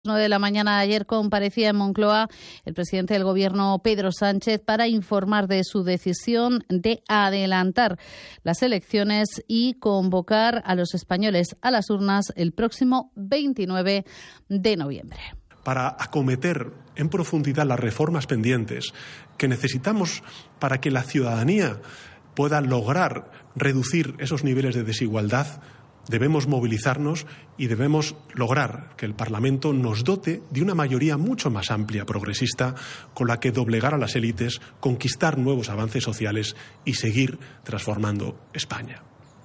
9 de la mañana de ayer comparecía en Moncloa el presidente del Gobierno, Pedro Sánchez, para informar de su decisión de adelantar las elecciones y convocar a los españoles a las urnas el próximo 29 de noviembre. Para acometer en profundidad las reformas pendientes que necesitamos para que la ciudadanía pueda lograr reducir esos niveles de desigualdad, debemos movilizarnos y debemos lograr que el Parlamento nos dote de una mayoría mucho más amplia, progresista, con la que doblegar a las élites, conquistar nuevos avances sociales y seguir transformando España.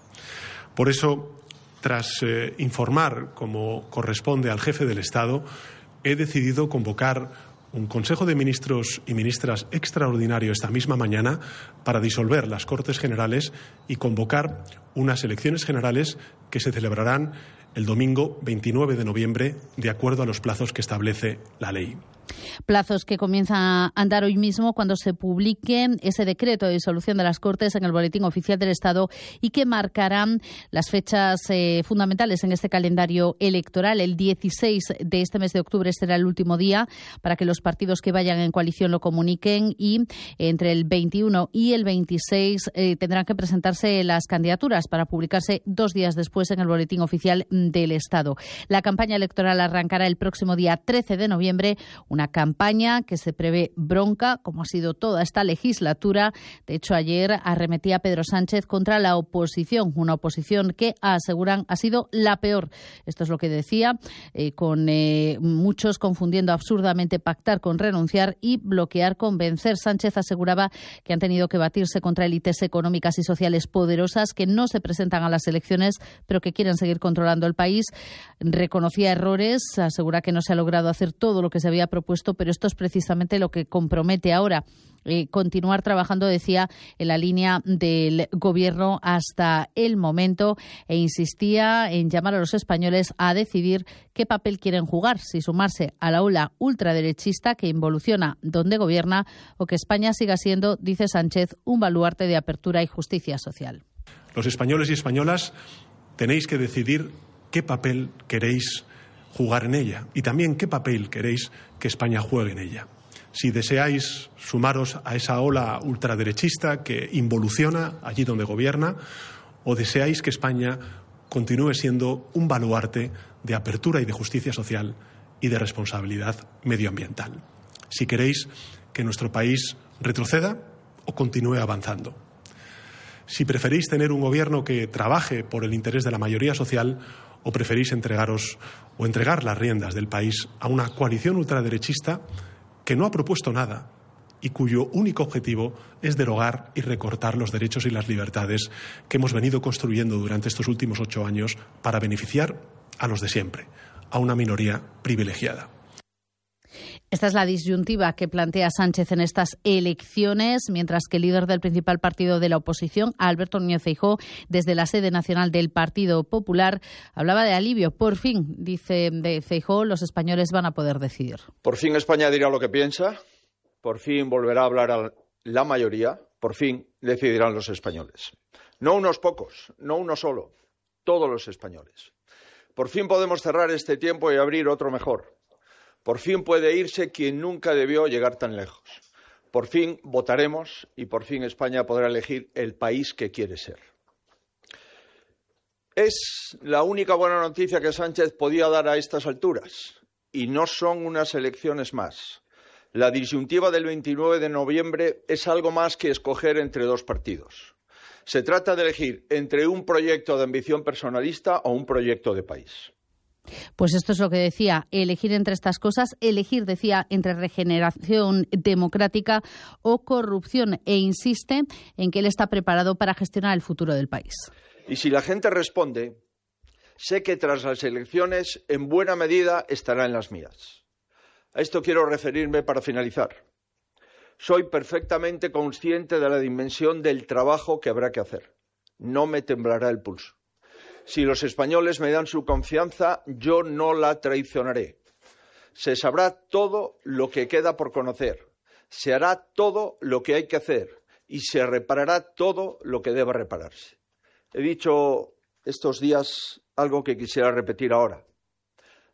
Por eso, tras informar, como corresponde al jefe del Estado, he decidido convocar un Consejo de Ministros y Ministras extraordinario esta misma mañana para disolver las Cortes Generales y convocar unas elecciones generales que se celebrarán el domingo 29 de noviembre, de acuerdo a los plazos que establece la ley. Plazos que comienzan a andar hoy mismo cuando se publique ese decreto de disolución de las Cortes en el Boletín Oficial del Estado y que marcarán las fechas fundamentales en este calendario electoral. El 16 de este mes de octubre será el último día para que los partidos que vayan en coalición lo comuniquen y entre el 21 y el 26 tendrán que presentarse las candidaturas para publicarse 2 días después en el Boletín Oficial del Estado. La campaña electoral arrancará el próximo día 13 de noviembre, una campaña que se prevé bronca, como ha sido toda esta legislatura. De hecho, ayer arremetía Pedro Sánchez contra la oposición, una oposición que aseguran ha sido la peor. Esto es lo que decía, con muchos confundiendo absurdamente pactar con renunciar y bloquear con vencer. Sánchez aseguraba que han tenido que batirse contra élites económicas y sociales poderosas que no se presentan a las elecciones, pero que quieren seguir controlando el país. Reconocía errores, asegura que no se ha logrado hacer todo lo que se había propuesto, pero esto es precisamente lo que compromete ahora. Continuar trabajando, decía, en la línea del Gobierno hasta el momento, e insistía en llamar a los españoles a decidir qué papel quieren jugar, si sumarse a la ola ultraderechista que involuciona donde gobierna o que España siga siendo, dice Sánchez, un baluarte de apertura y justicia social. Los españoles y españolas tenéis que decidir qué papel queréis jugar en ella y también qué papel queréis que España juegue en ella. Si deseáis sumaros a esa ola ultraderechista que involuciona allí donde gobierna, o deseáis que España continúe siendo un baluarte de apertura y de justicia social y de responsabilidad medioambiental. Si queréis que nuestro país retroceda o continúe avanzando. Si preferís tener un gobierno que trabaje por el interés de la mayoría social, o preferís entregar las riendas del país a una coalición ultraderechista que no ha propuesto nada y cuyo único objetivo es derogar y recortar los derechos y las libertades que hemos venido construyendo durante estos últimos 8 años para beneficiar a los de siempre, a una minoría privilegiada. Esta es la disyuntiva que plantea Sánchez en estas elecciones, mientras que el líder del principal partido de la oposición, Alberto Núñez Feijóo, desde la sede nacional del Partido Popular, hablaba de alivio. Por fin, dice de Feijóo, los españoles van a poder decidir. Por fin España dirá lo que piensa, por fin volverá a hablar a la mayoría, por fin decidirán los españoles. No unos pocos, no uno solo, todos los españoles. Por fin podemos cerrar este tiempo y abrir otro mejor. Por fin puede irse quien nunca debió llegar tan lejos. Por fin votaremos y por fin España podrá elegir el país que quiere ser. Es la única buena noticia que Sánchez podía dar a estas alturas. Y no son unas elecciones más. La disyuntiva del 29 de noviembre es algo más que escoger entre 2 partidos. Se trata de elegir entre un proyecto de ambición personalista o un proyecto de país. Pues esto es lo que decía, elegir entre estas cosas, elegir, decía, entre regeneración democrática o corrupción, e insiste en que él está preparado para gestionar el futuro del país. Y si la gente responde, sé que tras las elecciones, en buena medida, estará en las mías. A esto quiero referirme para finalizar. Soy perfectamente consciente de la dimensión del trabajo que habrá que hacer. No me temblará el pulso. Si los españoles me dan su confianza, yo no la traicionaré. Se sabrá todo lo que queda por conocer, se hará todo lo que hay que hacer y se reparará todo lo que deba repararse. He dicho estos días algo que quisiera repetir ahora.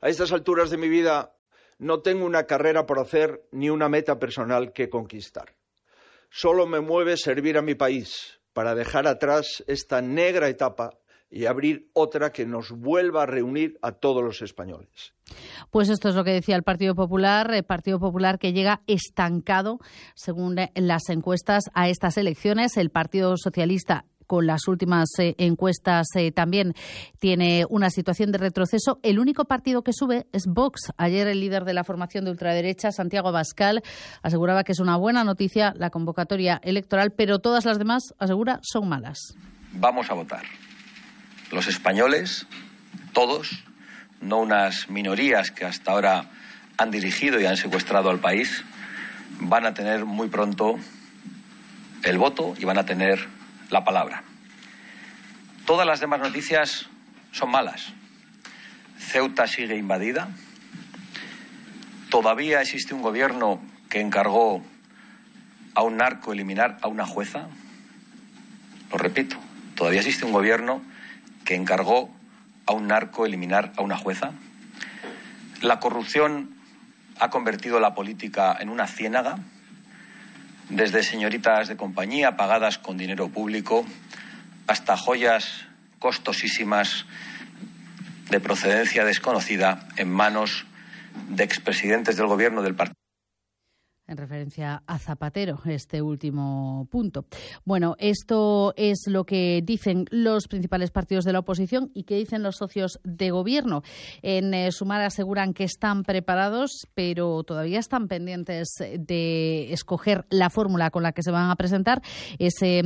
A estas alturas de mi vida no tengo una carrera por hacer ni una meta personal que conquistar. Solo me mueve servir a mi país para dejar atrás esta negra etapa y abrir otra que nos vuelva a reunir a todos los españoles. Pues esto es lo que decía el Partido Popular que llega estancado, según las encuestas, a estas elecciones. El Partido Socialista, con las últimas encuestas, también tiene una situación de retroceso. El único partido que sube es Vox. Ayer el líder de la formación de ultraderecha, Santiago Abascal, aseguraba que es una buena noticia la convocatoria electoral, pero todas las demás, asegura, son malas. Vamos a votar. Los españoles, todos, no unas minorías que hasta ahora han dirigido y han secuestrado al país, van a tener muy pronto el voto y van a tener la palabra. Todas las demás noticias son malas. Ceuta sigue invadida. Todavía existe un gobierno que encargó a un narco eliminar a una jueza. Lo repito, todavía existe un gobierno que encargó a un narco eliminar a una jueza. La corrupción ha convertido la política en una ciénaga, desde señoritas de compañía pagadas con dinero público hasta joyas costosísimas de procedencia desconocida en manos de expresidentes del gobierno del partido. En referencia a Zapatero, este último punto. Bueno, esto es lo que dicen los principales partidos de la oposición y que dicen los socios de gobierno. En Sumar aseguran que están preparados, pero todavía están pendientes de escoger la fórmula con la que se van a presentar ese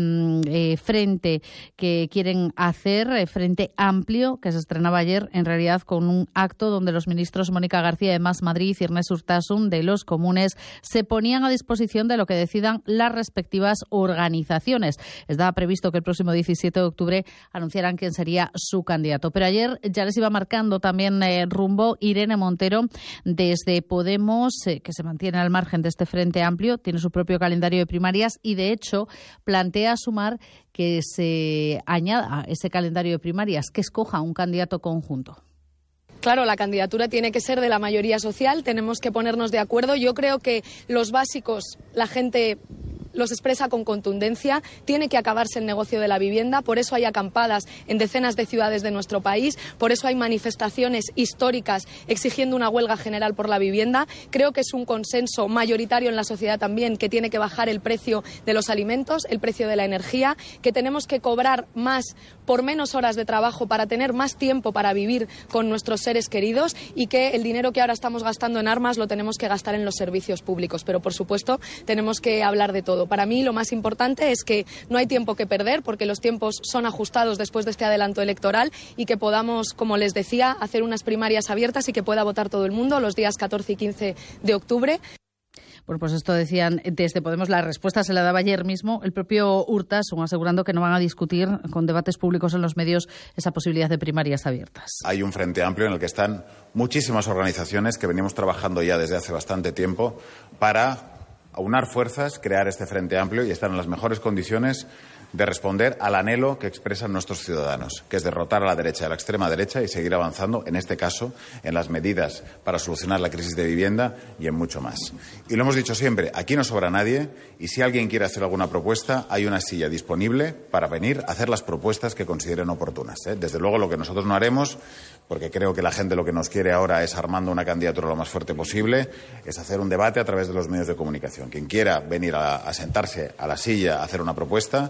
frente que quieren hacer, frente amplio, que se estrenaba ayer, en realidad con un acto donde los ministros Mónica García de Más Madrid y Ernest Urtasun de los Comunes se ponían a disposición de lo que decidan las respectivas organizaciones. Estaba previsto que el próximo 17 de octubre anunciaran quién sería su candidato. Pero ayer ya les iba marcando también rumbo Irene Montero desde Podemos, que se mantiene al margen de este frente amplio, tiene su propio calendario de primarias y, de hecho, plantea a Sumar que se añada a ese calendario de primarias, que escoja un candidato conjunto. Claro, la candidatura tiene que ser de la mayoría social, tenemos que ponernos de acuerdo. Yo creo que los básicos, la gente los expresa con contundencia. Tiene que acabarse el negocio de la vivienda, por eso hay acampadas en decenas de ciudades de nuestro país, por eso hay manifestaciones históricas exigiendo una huelga general por la vivienda. Creo que es un consenso mayoritario en la sociedad también que tiene que bajar el precio de los alimentos, el precio de la energía, que tenemos que cobrar más por menos horas de trabajo para tener más tiempo para vivir con nuestros seres queridos y que el dinero que ahora estamos gastando en armas lo tenemos que gastar en los servicios públicos. Pero, por supuesto, tenemos que hablar de todo. Para mí lo más importante es que no hay tiempo que perder porque los tiempos son ajustados después de este adelanto electoral y que podamos, como les decía, hacer unas primarias abiertas y que pueda votar todo el mundo los días 14 y 15 de octubre. Bueno, pues esto decían desde Podemos. La respuesta se la daba ayer mismo el propio Urtasun, asegurando que no van a discutir con debates públicos en los medios esa posibilidad de primarias abiertas. Hay un frente amplio en el que están muchísimas organizaciones que venimos trabajando ya desde hace bastante tiempo para aunar fuerzas, crear este frente amplio y estar en las mejores condiciones de responder al anhelo que expresan nuestros ciudadanos, que es derrotar a la derecha y a la extrema derecha y seguir avanzando, en este caso, en las medidas para solucionar la crisis de vivienda y en mucho más. Y lo hemos dicho siempre, aquí no sobra nadie y si alguien quiere hacer alguna propuesta, hay una silla disponible para venir a hacer las propuestas que consideren oportunas. Desde luego, lo que nosotros no haremos, porque creo que la gente lo que nos quiere ahora es, armando una candidatura lo más fuerte posible, es hacer un debate a través de los medios de comunicación. Quien quiera venir a sentarse a la silla a hacer una propuesta,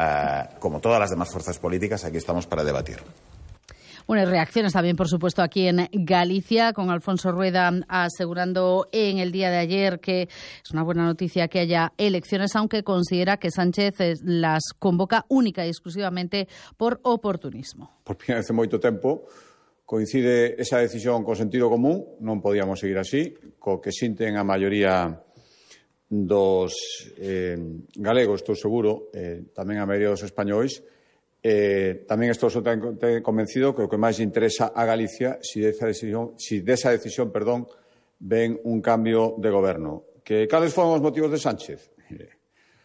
como todas las demás fuerzas políticas, aquí estamos para debatir. Bueno, y reacciones también, por supuesto, aquí en Galicia, con Alfonso Rueda asegurando en el día de ayer que es una buena noticia que haya elecciones, aunque considera que Sánchez las convoca única y exclusivamente por oportunismo. Por primeira vez en moito tempo coincide esa decisión co sentido común, non podíamos seguir así, co que sinten a maioría dos galegos, estou seguro, tamén a maioría dos españois. Tamén estou convencido que o que máis interesa a Galicia si desa decisión ven un cambio de goberno. Que cales foron os motivos de Sánchez?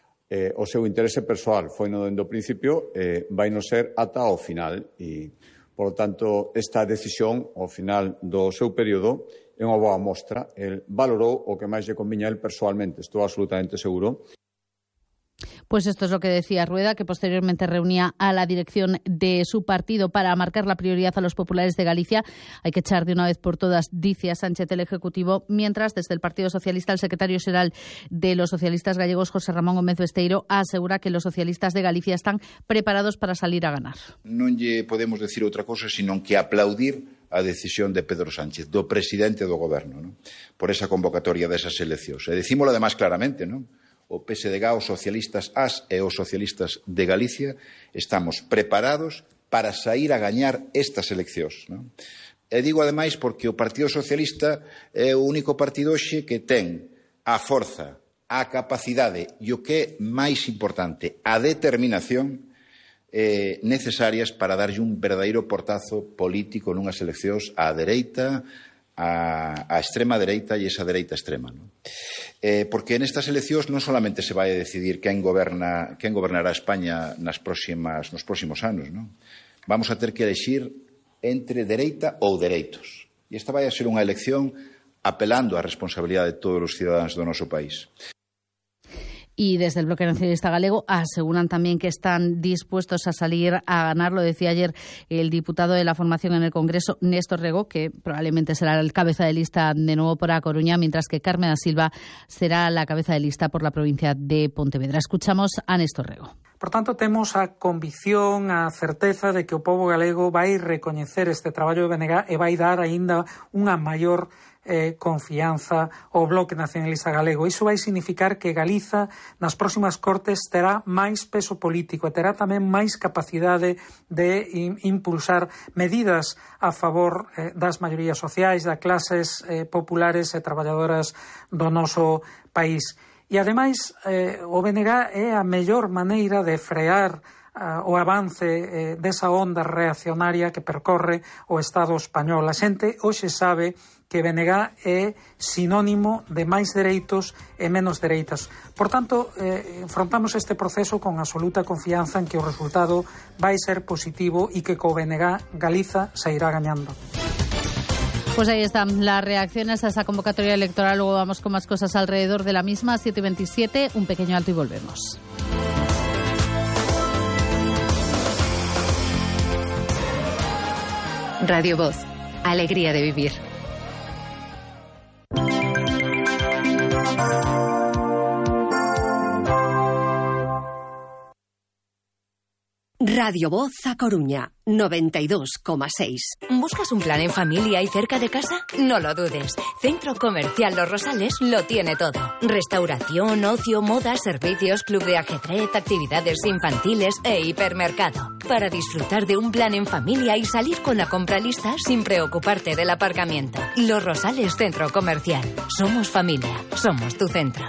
O seu interese persoal foi no dende o principio, vai no ser ata o final. E Por lo tanto, esta decisión, ao final do seu período, é unha boa mostra. El valorou o que máis lle conviña a él persoalmente, estou absolutamente seguro. Pues esto es lo que decía Rueda, que posteriormente reunía a la dirección de su partido para marcar la prioridad a los populares de Galicia. Hay que echar de una vez por todas, dice a Sánchez el Ejecutivo, mientras desde el Partido Socialista el secretario xeral de los socialistas gallegos, José Ramón Gómez Besteiro, asegura que los socialistas de Galicia están preparados para salir a ganar. Non lle podemos decir outra cosa senón que aplaudir a decisión de Pedro Sánchez, do presidente do goberno, ¿no?, por esa convocatoria desas eleccións. E dicímolo además claramente, ¿no?, o PSDG, os socialistas AS e os socialistas de Galicia estamos preparados para sair a gañar estas eleccións, ¿no? E digo ademais porque o Partido Socialista é o único partido hoxe que ten a forza, a capacidade e o que é máis importante, a determinación necesarias para darlle un verdadeiro portazo político nunhas eleccións á dereita, a extrema dereita e esa dereita extrema, ¿no? Porque nestas eleccións non solamente se vai a decidir quen gobernará España nos próximos anos, ¿no? Vamos a ter que elexir entre dereita ou dereitos. E esta vai a ser unha elección apelando á responsabilidade de todos os cidadáns do noso país. Y desde el Bloque Nacionalista Galego aseguran también que están dispuestos a salir a ganar. Lo decía ayer el diputado de la formación en el Congreso, Néstor Rego, que probablemente será el cabeza de lista de nuevo por A Coruña, mientras que Carmen da Silva será la cabeza de lista por la provincia de Pontevedra. Escuchamos a Néstor Rego. Por tanto, temos a convicción, a certeza de que o pobo galego vai recoñecer este traballo de BNG e vai dar aínda unha maior confianza ao Bloque Nacionalista Galego. Iso vai significar que Galiza nas próximas Cortes terá máis peso político e terá tamén máis capacidade de impulsar medidas a favor das maiorías sociais, das clases populares e traballadoras do noso país. E, ademais, o BNG é a mellor maneira de frear o avance desa onda reaccionaria que percorre o Estado español. A xente hoxe sabe que BNG é sinónimo de máis dereitos e menos dereitas. Por tanto, enfrontamos este proceso con absoluta confianza en que o resultado vai ser positivo e que co BNG Galiza se irá gañando. Pues ahí están las reacciones a esa convocatoria electoral. Luego vamos con más cosas alrededor de la misma. 7:27, un pequeño alto y volvemos. Radio Voz, alegría de vivir. Radio Voz A Coruña, 92,6. ¿Buscas un plan en familia y cerca de casa? No lo dudes. Centro Comercial Los Rosales lo tiene todo. Restauración, ocio, moda, servicios, club de ajedrez, actividades infantiles e hipermercado. Para disfrutar de un plan en familia y salir con la compra lista sin preocuparte del aparcamiento. Los Rosales Centro Comercial. Somos familia. Somos tu centro.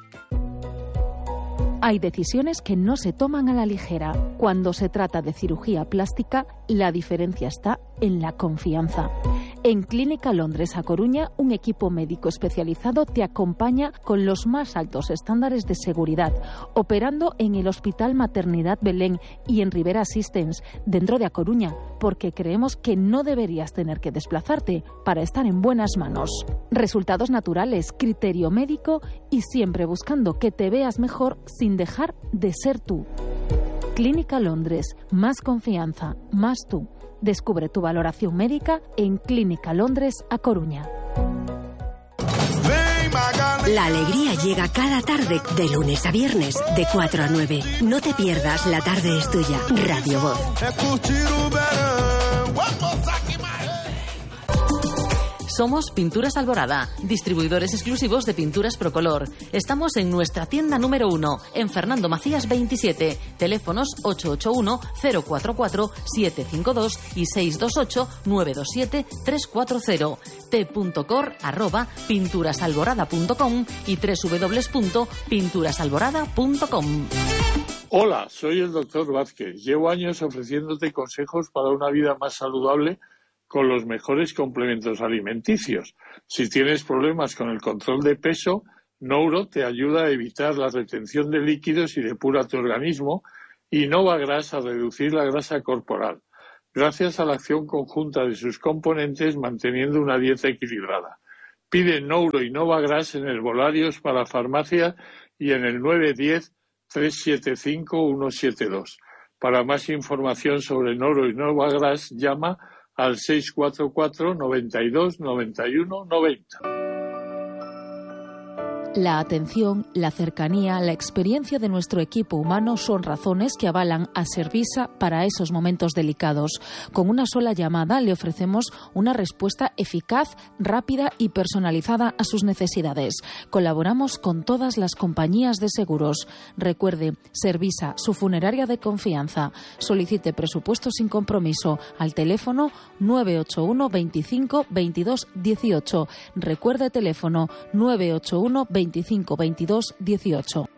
Hay decisiones que no se toman a la ligera. Cuando se trata de cirugía plástica, la diferencia está en la confianza. En Clínica Londres A Coruña, un equipo médico especializado te acompaña con los más altos estándares de seguridad, operando en el Hospital Maternidad Belén y en Rivera Assistance, dentro de A Coruña, porque creemos que no deberías tener que desplazarte para estar en buenas manos. Resultados naturales, criterio médico y siempre buscando que te veas mejor sin dejar de ser tú. Clínica Londres, más confianza, más tú. Descubre tu valoración médica en Clínica Londres A Coruña. La alegría llega cada tarde, de lunes a viernes, de 4 a 9. No te pierdas La Tarde es Tuya, Radio Voz. Somos Pinturas Alborada, distribuidores exclusivos de pinturas Procolor. Estamos en nuestra tienda número 1, en Fernando Macías 27. Teléfonos 881-044-752 y 628-927-340. t.cor@pinturasalborada.com y www.pinturasalborada.com. Hola, soy el Dr. Vázquez. Llevo años ofreciéndote consejos para una vida más saludable con los mejores complementos alimenticios. Si tienes problemas con el control de peso, Nouro te ayuda a evitar la retención de líquidos y depura tu organismo, y Novagras a reducir la grasa corporal. gracias a la acción conjunta de sus componentes manteniendo una dieta equilibrada. Pide Nouro y Novagras en herbolarios para farmacia y en el 910-375-172. Para más información sobre Nouro y Novagras, llama al 644 92 91 90. La atención, la cercanía, la experiencia de nuestro equipo humano son razones que avalan a Servisa para esos momentos delicados. Con una sola llamada le ofrecemos una respuesta eficaz, rápida y personalizada a sus necesidades. Colaboramos con todas las compañías de seguros. Recuerde, Servisa, su funeraria de confianza. Solicite presupuesto sin compromiso al teléfono 981 25 22 18. Recuerde teléfono 981 25 22 18.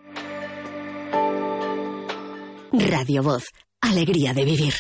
Radio Voz, alegría de vivir.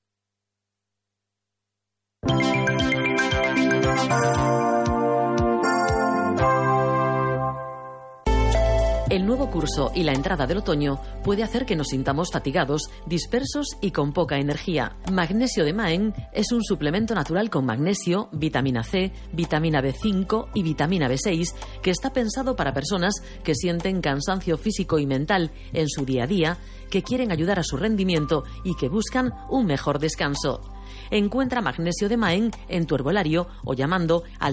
El nuevo curso y la entrada del otoño puede hacer que nos sintamos fatigados, dispersos y con poca energía. Magnesio de Maen es un suplemento natural con magnesio, vitamina C, vitamina B5 y vitamina B6 que está pensado para personas que sienten cansancio físico y mental en su día a día, que quieren ayudar a su rendimiento y que buscan un mejor descanso. Encuentra magnesio de Maen en tu herbolario o llamando al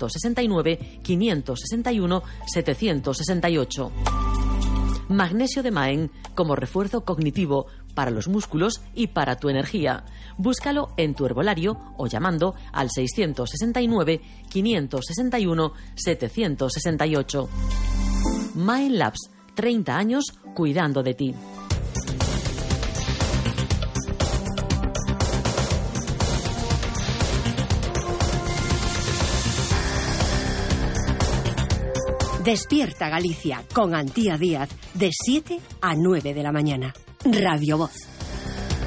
669-561-768. Magnesio de Maen como refuerzo cognitivo para los músculos y para tu energía. Búscalo en tu herbolario o llamando al 669-561-768. Maen Labs, 30 años cuidando de ti. Despierta Galicia con Antía Díaz de 7 a 9 de la mañana. Radio Voz.